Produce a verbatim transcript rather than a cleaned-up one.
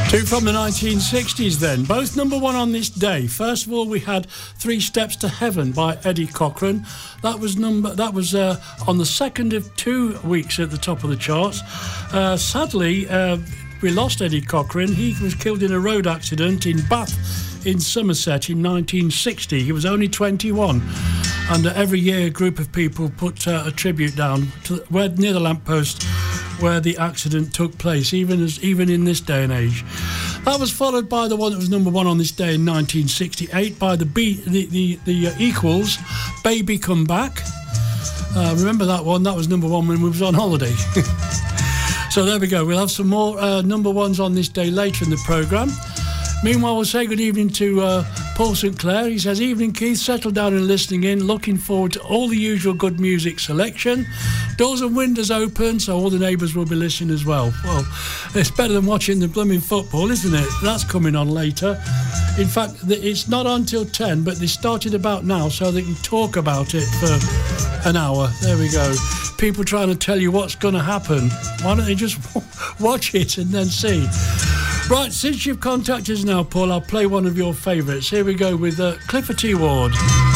Two from the nineteen sixties then, both number one on this day. First of all, we had Three Steps to Heaven by Eddie Cochran. That was number. That was uh, on the second of two weeks at the top of the charts. Uh, sadly, uh, we lost Eddie Cochran. He was killed in a road accident in Bath in Somerset in nineteen sixty. He was only twenty-one. And uh, every year a group of people put uh, a tribute down to where, near the lamppost where the accident took place, even as even in this day and age. That was followed by the one that was number one on this day in nineteen sixty-eight by the B, the the, the uh, Equals, Baby Come Back. Uh, remember that one? That was number one when we was on holiday. So there we go. We'll have some more uh, number ones on this day later in the programme. Meanwhile, we'll say good evening to uh, Paul Saint Clair. He says, "Evening, Keith. Settle down and listening in. Looking forward to all the usual good music selection. Doors and windows open, so all the neighbours will be listening as well." Well, it's better than watching the blooming football, isn't it? That's coming on later. In fact, it's not on till ten, but they started about now so they can talk about it for an hour. There we go. People trying to tell you what's going to happen. Why don't they just watch it and then see? Right, since you've contacted us now, Paul, I'll play one of your favourites. Here we go with uh, Clifford T. Ward.